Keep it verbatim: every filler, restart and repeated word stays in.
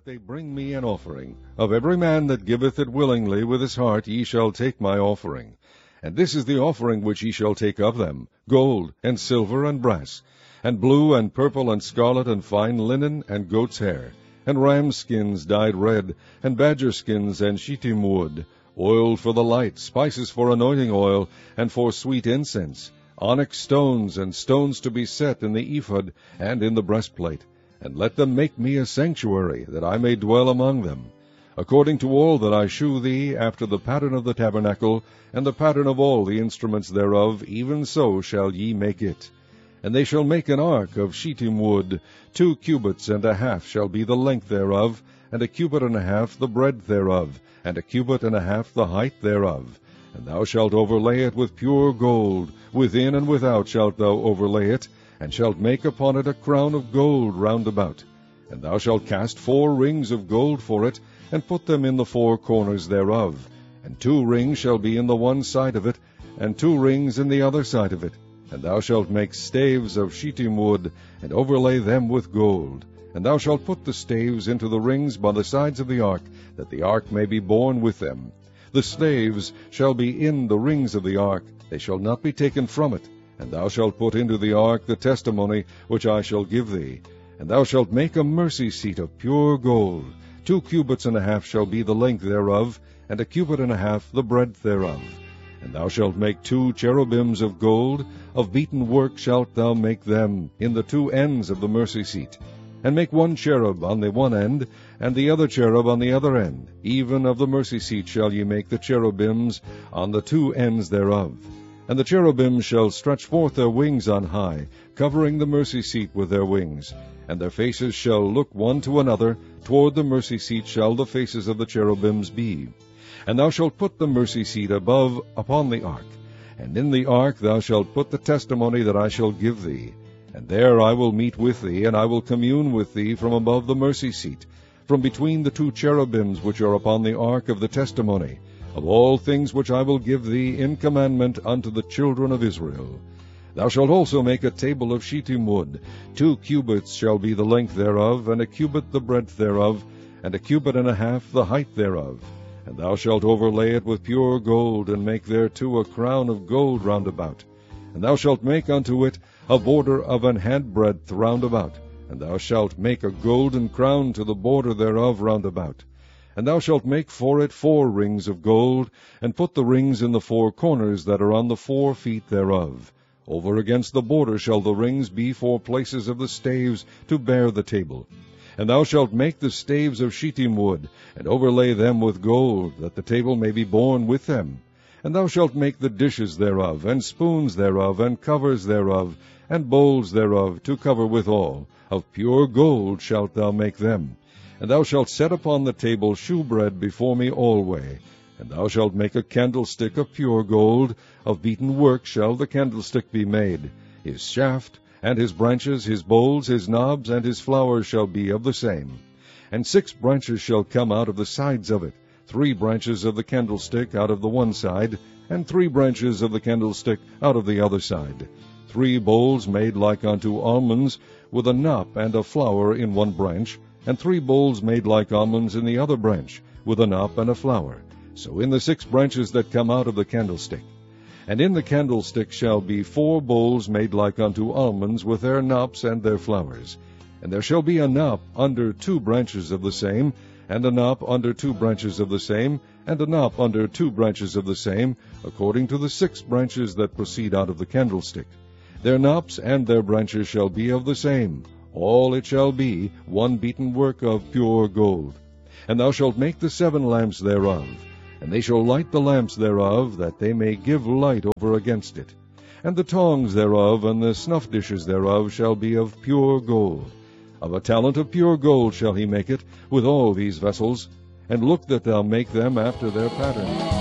they bring me an offering. Of every man that giveth it willingly with his heart ye shall take my offering. And this is the offering which ye shall take of them, gold, and silver, and brass, and blue, and purple, and scarlet, and fine linen, and goat's hair, and ram skins dyed red, and badger skins, and shittim wood, oil for the light, spices for anointing oil, and for sweet incense, onyx stones, and stones to be set in the ephod and in the breastplate. And let them make me a sanctuary, that I may dwell among them. According to all that I shew thee, after the pattern of the tabernacle, and the pattern of all the instruments thereof, even so shall ye make it. And they shall make an ark of shittim wood, two cubits and a half shall be the length thereof, and a cubit and a half the breadth thereof, and a cubit and a half the height thereof. And thou shalt overlay it with pure gold, within and without shalt thou overlay it, and shalt make upon it a crown of gold round about. And thou shalt cast four rings of gold for it, and put them in the four corners thereof. And two rings shall be in the one side of it, and two rings in the other side of it. And thou shalt make staves of shittim wood, and overlay them with gold. And thou shalt put the staves into the rings by the sides of the ark, that the ark may be borne with them. The staves shall be in the rings of the ark, they shall not be taken from it. And thou shalt put into the ark the testimony which I shall give thee. And thou shalt make a mercy seat of pure gold. Two cubits and a half shall be the length thereof, and a cubit and a half the breadth thereof. And thou shalt make two cherubims of gold, of beaten work shalt thou make them, in the two ends of the mercy seat. And make one cherub on the one end, and the other cherub on the other end. Even of the mercy seat shall ye make the cherubims on the two ends thereof. And the cherubims shall stretch forth their wings on high, covering the mercy seat with their wings. And their faces shall look one to another, toward the mercy seat shall the faces of the cherubims be. And thou shalt put the mercy seat above upon the ark. And in the ark thou shalt put the testimony that I shall give thee. And there I will meet with thee, and I will commune with thee from above the mercy seat, from between the two cherubims which are upon the ark of the testimony, of all things which I will give thee in commandment unto the children of Israel. Thou shalt also make a table of shittim wood. Two cubits shall be the length thereof, and a cubit the breadth thereof, and a cubit and a half the height thereof. And thou shalt overlay it with pure gold, and make thereto a crown of gold round about. And thou shalt make unto it a border of an handbreadth round about. And thou shalt make a golden crown to the border thereof round about. And thou shalt make for it four rings of gold, and put the rings in the four corners that are on the four feet thereof. Over against the border shall the rings be for places of the staves to bear the table. And thou shalt make the staves of shittim wood, and overlay them with gold, that the table may be borne with them. And thou shalt make the dishes thereof, and spoons thereof, and covers thereof, and bowls thereof, to cover withal. Of pure gold shalt thou make them. And thou shalt set upon the table shewbread before me alway. And thou shalt make a candlestick of pure gold. Of beaten work shall the candlestick be made. His shaft, and his branches, his bowls, his knobs, and his flowers shall be of the same. And six branches shall come out of the sides of it, three branches of the candlestick out of the one side, and three branches of the candlestick out of the other side. Three bowls made like unto almonds, with a knop and a flower in one branch, and three bowls made like almonds in the other branch, with a knop and a flower. So in the six branches that come out of the candlestick. And in the candlestick shall be four bowls made like unto almonds, with their knops and their flowers. And there shall be a knop under two branches of the same, and a knop under two branches of the same, and a knop under two branches of the same, according to the six branches that proceed out of the candlestick. Their knops and their branches shall be of the same. All it shall be one beaten work of pure gold. And thou shalt make the seven lamps thereof. And they shall light the lamps thereof, that they may give light over against it. And the tongs thereof and the snuff dishes thereof shall be of pure gold. Of a talent of pure gold shall he make it, with all these vessels. And look that thou make them after their pattern.